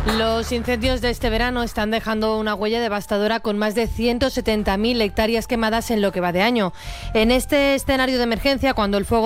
Los incendios de este verano están dejando una huella devastadora con más de 170.000 hectáreas quemadas en lo que va de año. En este escenario de emergencia, cuando el fuego